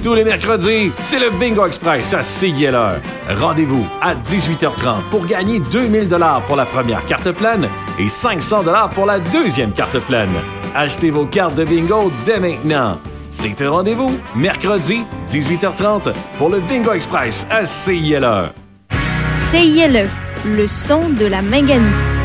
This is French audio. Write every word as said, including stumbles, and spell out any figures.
Tous les mercredis, c'est le Bingo Express à C I L E. Rendez-vous à dix-huit heures trente pour gagner deux mille dollars pour la première carte pleine et cinq cents dollars pour la deuxième carte pleine. Achetez vos cartes de bingo dès maintenant. C'est un rendez-vous, mercredi, dix-huit heures trente, pour le Bingo Express à C I L E. C I L E, le son de la Manganie.